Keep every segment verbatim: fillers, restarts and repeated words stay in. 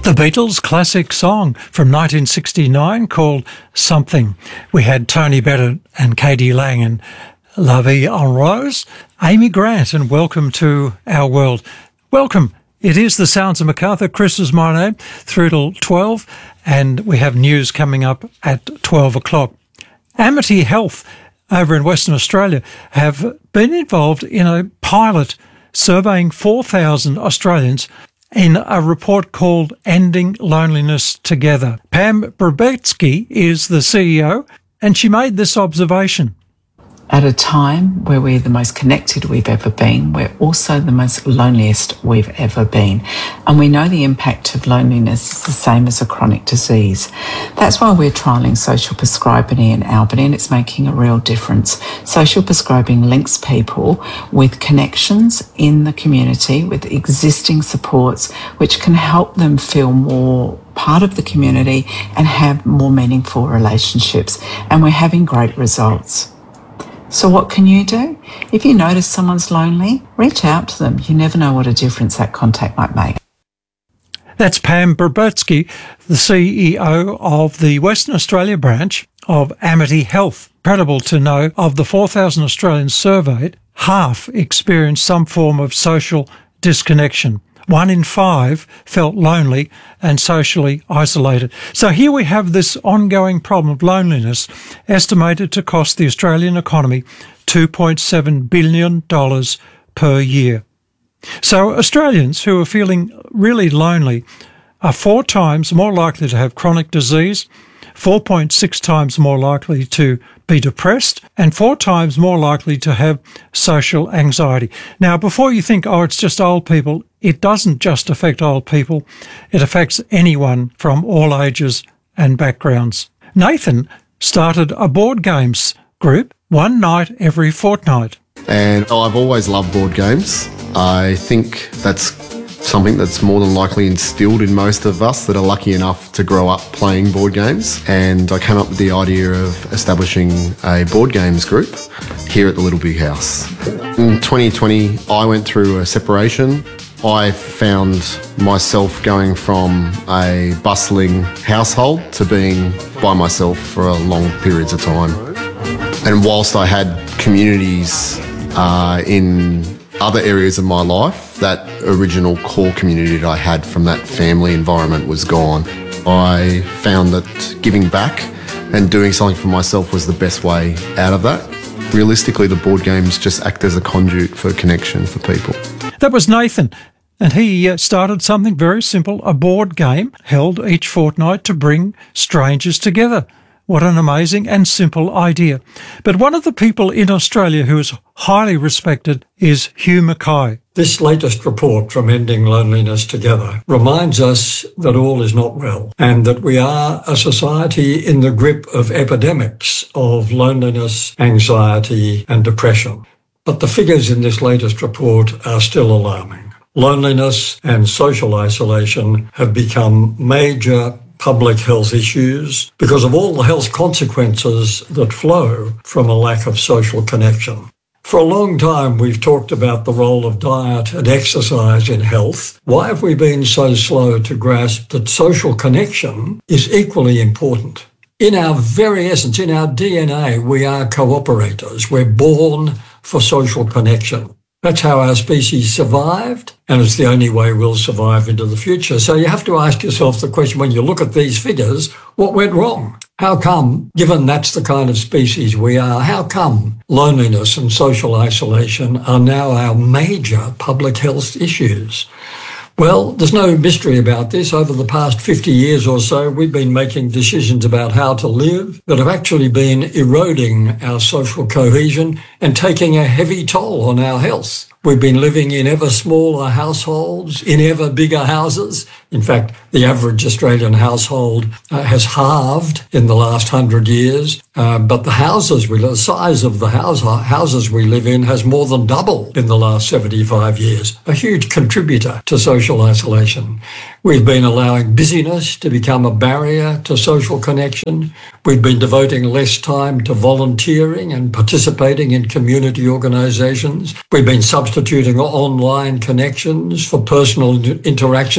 The Beatles' classic song from nineteen sixty-nine called Something. We had Tony Bennett and Katie Lang and La Vie en Rose. Amy Grant, and welcome to our world. Welcome. It is the Sounds of Macarthur. Chris is my name, through till twelve, and we have news coming up at twelve o'clock. Amity Health over in Western Australia have been involved in a pilot surveying four thousand Australians in a report called Ending Loneliness Together. Pam Brabetsky is the C E O, and she made this observation. At a time where we're the most connected we've ever been, we're also the most loneliest we've ever been. And we know the impact of loneliness is the same as a chronic disease. That's why we're trialling social prescribing in Albany, and it's making a real difference. Social prescribing links people with connections in the community, with existing supports, which can help them feel more part of the community and have more meaningful relationships. And we're having great results. So what can you do? If you notice someone's lonely, reach out to them. You never know what a difference that contact might make. That's Pam Brabetsky, the C E O of the Western Australia branch of Amity Health. Incredible to know, of the four thousand Australians surveyed, half experienced some form of social disconnection. One in five felt lonely and socially isolated. So here we have this ongoing problem of loneliness, estimated to cost the Australian economy two point seven billion dollars per year. So Australians who are feeling really lonely are four times more likely to have chronic disease, four point six times more likely to be depressed, and four times more likely to have social anxiety. Now, before you think, oh, it's just old people, it doesn't just affect old people. It affects anyone from all ages and backgrounds. Nathan started a board games group one night every fortnight. And I've always loved board games. I think that's something that's more than likely instilled in most of us that are lucky enough to grow up playing board games. And I came up with the idea of establishing a board games group here at the Little Big House. In twenty twenty, I went through a separation. I found myself going from a bustling household to being by myself for a long periods of time. And whilst I had communities uh, in other areas of my life, that original core community that I had from that family environment was gone. I found that giving back and doing something for myself was the best way out of that. Realistically, the board games just act as a conduit for connection for people. That was Nathan, and he uh, started something very simple, a board game held each fortnight to bring strangers together. What an amazing and simple idea. But one of the people in Australia who is highly respected is Hugh Mackay. This latest report from Ending Loneliness Together reminds us that all is not well and that we are a society in the grip of epidemics of loneliness, anxiety and depression. But the figures in this latest report are still alarming. Loneliness and social isolation have become major public health issues because of all the health consequences that flow from a lack of social connection. For a long time, we've talked about the role of diet and exercise in health. Why have we been so slow to grasp that social connection is equally important? In our very essence, in our D N A, we are cooperators. We're born for social connection. That's how our species survived, and it's the only way we'll survive into the future. So you have to ask yourself the question, when you look at these figures, what went wrong? How come, given that's the kind of species we are, how come loneliness and social isolation are now our major public health issues? Well, there's no mystery about this. Over the past fifty years or so, we've been making decisions about how to live that have actually been eroding our social cohesion and taking a heavy toll on our health. We've been living in ever smaller households, in ever bigger houses. In fact, the average Australian household uh, has halved in the last hundred years, uh, but the houses we live, the size of the house, houses we live in has more than doubled in the last seventy-five years, a huge contributor to social isolation. We've been allowing busyness to become a barrier to social connection. We've been devoting less time to volunteering and participating in community organisations. We've been substituting online connections for personal interactions.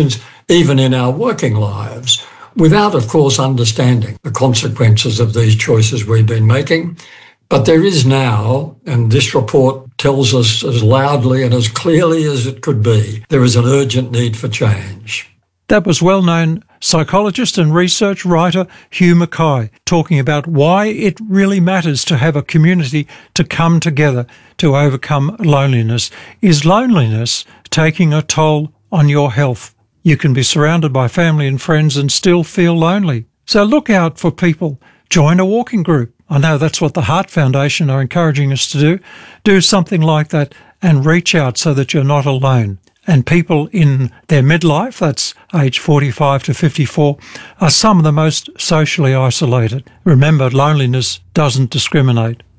even in our working lives, without, of course, understanding the consequences of these choices we've been making. But there is now, and this report tells us as loudly and as clearly as it could be, there is an urgent need for change. That was well-known psychologist and research writer Hugh Mackay talking about why it really matters to have a community to come together to overcome loneliness. Is loneliness taking a toll on your health? You can be surrounded by family and friends and still feel lonely. So look out for people. Join a walking group. I know that's what the Heart Foundation are encouraging us to do. Do something like that and reach out so that you're not alone. And people in their midlife, that's age forty-five to fifty-four, are some of the most socially isolated. Remember, loneliness doesn't discriminate.